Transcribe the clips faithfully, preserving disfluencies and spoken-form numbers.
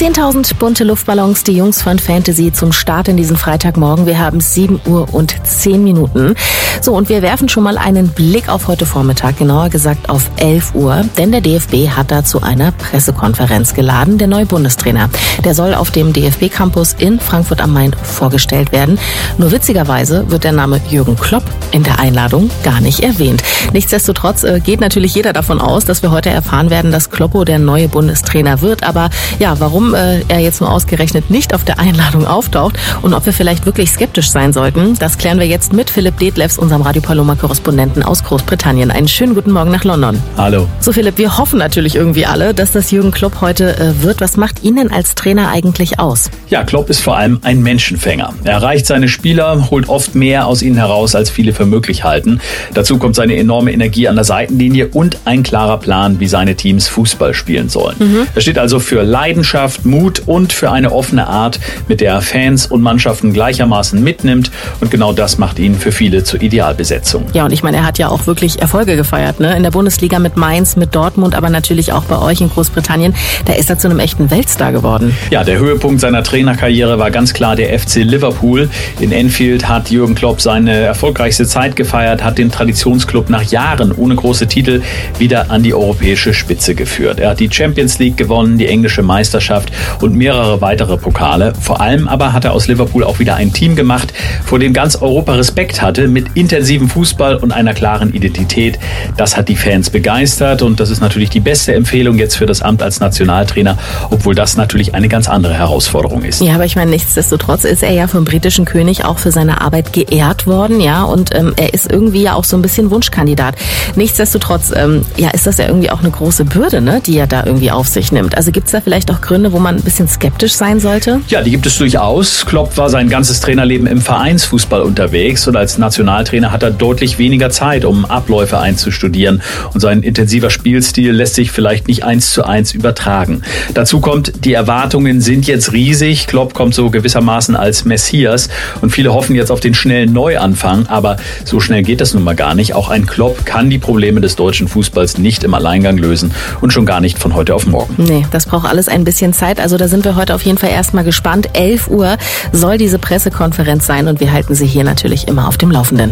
zehntausend bunte Luftballons, die Jungs von Fantasy zum Start in diesen Freitagmorgen. Wir haben sieben Uhr und zehn Minuten. So, und wir werfen schon mal einen Blick auf heute Vormittag, genauer gesagt auf elf Uhr, denn der D F B hat da zu einer Pressekonferenz geladen. Der neue Bundestrainer, der soll auf dem D F B-Campus in Frankfurt am Main vorgestellt werden. Nur witzigerweise wird der Name Jürgen Klopp in der Einladung gar nicht erwähnt. Nichtsdestotrotz äh, geht natürlich jeder davon aus, dass wir heute erfahren werden, dass Kloppo der neue Bundestrainer wird. Aber ja, warum äh, er jetzt nur ausgerechnet nicht auf der Einladung auftaucht und ob wir vielleicht wirklich skeptisch sein sollten, das klären wir jetzt mit Philipp Detlefs, unserem Radio Paloma-Korrespondenten aus Großbritannien. Einen schönen guten Morgen nach London. Hallo. So Philipp, wir hoffen natürlich irgendwie alle, dass das Jürgen Klopp heute äh, wird. Was macht ihn denn als Trainer eigentlich aus? Ja, Klopp ist vor allem ein Menschenfänger. Er erreicht seine Spieler, holt oft mehr aus ihnen heraus, als viele für möglich halten. Dazu kommt seine enorme Energie an der Seitenlinie und ein klarer Plan, wie seine Teams Fußball spielen sollen. Mhm. Er steht also für Leidenschaft, Mut und für eine offene Art, mit der er Fans und Mannschaften gleichermaßen mitnimmt. Und genau das macht ihn für viele zur Idealbesetzung. Ja, und ich meine, er hat ja auch wirklich Erfolge gefeiert, ne? In der Bundesliga mit Mainz, mit Dortmund, aber natürlich auch bei euch in Großbritannien. Da ist er zu einem echten Weltstar geworden. Ja, der Höhepunkt seiner Trainerkarriere war ganz klar der F C Liverpool. In Anfield hat Jürgen Klopp seine erfolgreichste Zeit gefeiert, hat den Traditionsclub nach Jahren ohne große Titel wieder an die europäische Spitze geführt. Er hat die Champions League gewonnen, die englische Meisterschaft und mehrere weitere Pokale. Vor allem aber hat er aus Liverpool auch wieder ein Team gemacht, vor dem ganz Europa Respekt hatte, mit intensivem Fußball und einer klaren Identität. Das hat die Fans begeistert und das ist natürlich die beste Empfehlung jetzt für das Amt als Nationaltrainer, obwohl das natürlich eine ganz andere Herausforderung ist. Ja, aber ich meine, nichtsdestotrotz ist er ja vom britischen König auch für seine Arbeit geehrt worden, ja, und ähm, er ist irgendwie ja auch so ein bisschen Wunschkandidat. Nichtsdestotrotz, ähm, ja, ist das ja irgendwie auch eine große Bürde, ne, die er da irgendwie auf sich nimmt. Also gibt es da vielleicht auch Gründe, wo man ein bisschen skeptisch sein sollte? Ja, die gibt es durchaus. Klopp war sein ganzes Trainerleben im Vereinsfußball unterwegs und als Nationaltrainer hat er deutlich weniger Zeit, um Abläufe einzustudieren und sein intensiver Spielstil lässt sich vielleicht nicht eins zu eins übertragen. Dazu kommt, die Erwartungen sind jetzt riesig. Klopp kommt so gewissermaßen als Messias und viele hoffen jetzt auf den schnellen Neuanfang, aber so schnell geht das nun mal gar nicht. Auch ein Klopp kann die Probleme des deutschen Fußballs nicht im Alleingang lösen und schon gar nicht von heute auf morgen. Nee, das braucht alles ein bisschen Zeit. Also da sind wir heute auf jeden Fall erstmal gespannt. elf Uhr soll diese Pressekonferenz sein und wir halten Sie hier natürlich immer auf dem Laufenden.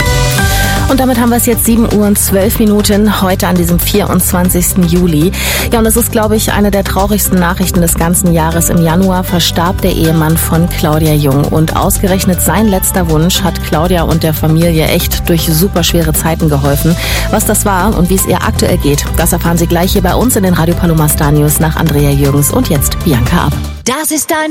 Und damit haben wir es jetzt sieben Uhr und zwölf Minuten heute an diesem vierundzwanzigsten Juli. Ja, und es ist, glaube ich, eine der traurigsten Nachrichten des ganzen Jahres. Im Januar verstarb der Ehemann von Claudia Jung. Und ausgerechnet sein letzter Wunsch hat Claudia und der Familie echt durch super schwere Zeiten geholfen. Was das war und wie es ihr aktuell geht, das erfahren Sie gleich hier bei uns in den Radio Paloma Star News nach Andrea Jürgens und jetzt Bianca Ab. Das ist ein